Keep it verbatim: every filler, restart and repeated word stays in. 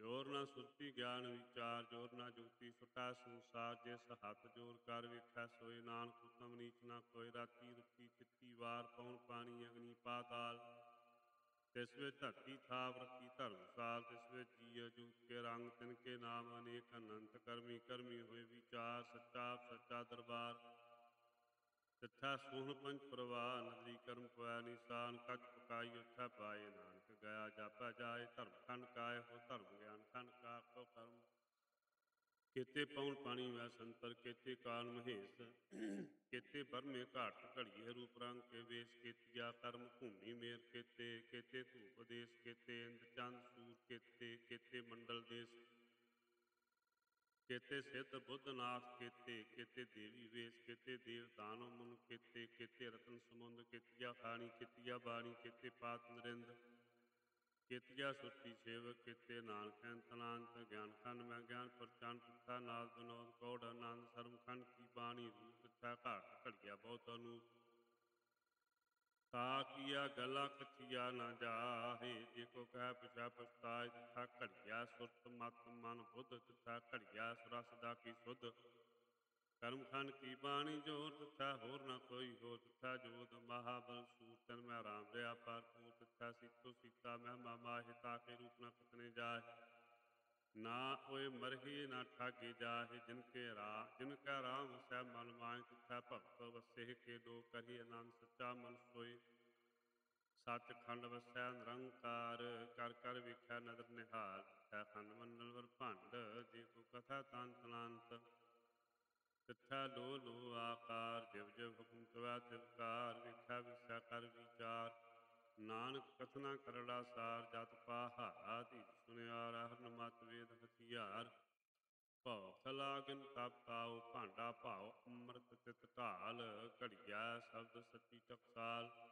जोर न सुरती ज्ञान विचार, जोर न जुगती सुटा संसार। जिस हथ जोर कर वेखै सोए, नानक उत्तम नीच न कोय। राती रुती चित्ती वार, पौन पानी अग्नि पाताल। तिस विच धरती थाप रखी धर्मसाल। तिस विच जीव जुगत के रंग, तिनके नाम अनेक अनंत। करमी करमी होए विचार, सच्चा आप सच्चा दरबार। तिथै सोहन पंच प्रवाह, नदरी कर्म पवै निशान। कछ पकाई उथै पाए, नानक गया जापै जाए। धर्म खंड काय हो धर्म ज्ञान, खंड का को कर्म। केते पौन पानी वै संतर, केते काल महेश। केते बरमे घाट घड़िए, रूप रंग के वेश। केतिया कर्म भूमि मेर केते, केते धूप देश। केते इंद चंद सूर केते, केते मंडल देश। केते सिद्ध बुद्ध नाथ केते, केते देवी वेश। केते देव दानव मुन केते, केते रतन समुंद। केतिया खानी केतिया बाणी, केते पात नरिंद। केतिया सुरती सेवक, केते नानक तनांत। ज्ञान खंड में ज्ञान प्रचंड, तिथै नाद विनोद कौड़ आनंद। सर्व खंड की बाणी रूप, तिथै घाट घड़िया बहुत अनूप। ता किया गला कछिया न जाहे, जेको कह पिछा पछताए। तिथै घड़िया सुरत मत मन बुध, तिथै घड़िया सुरसदा की सुध। कर्म खंड की बाणी जोर, तिथै होर न कोई होर। तिथै जोध महाबल सूर, तन मैं राम रहा भरपूर। तिथै सीतो सीता महिमा माहे, ताके रूप न कितने जाहे। ना ओए मरहि ना ठागे जाहे, जिनके राम जिनका राम वसै मन माहे। तिथै भगत वसे के दो, कही आनंद सच्चा मन सोए। सच खंड वसै निरंकार, कर कर वेखै नदर निहाल। तिथै खंड मंडल वर भंड, जे को कथा तंत अनंत। तिथै लो लो आकार, जिव जिव हुकम तवै तिवकार। वेखै विसै कर विचार, नानक कथना करड़ा सार। जत पाहारा धीर सुनियार, हरण मत वेद हथियार। ਭਉ ਲਾਗਨ ਤਪ ਤਾਉ, ਭਾਂਡਾ ਭਾਉ ਅੰਮ੍ਰਿਤ ਤਿਤ ਢਾਲ। ਘੜੀਐ ਸ਼ਬਦ ਸੱਚੀ ਟਕਸਾਲ।